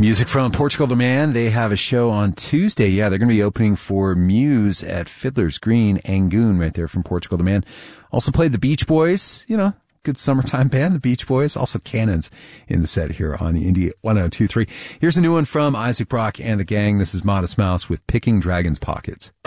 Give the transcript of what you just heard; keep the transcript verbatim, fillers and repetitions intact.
Music from Portugal the Man. They have a show on Tuesday. Yeah, they're going to be opening for Muse at Fiddler's Green, Angoon, right there from Portugal the Man. Also played the Beach Boys, you know, good summertime band, the Beach Boys. Also Cannons in the set here on the Indie one oh two point three. Here's a new one from Isaac Brock and the gang. This is Modest Mouse with Picking Dragon's Pockets.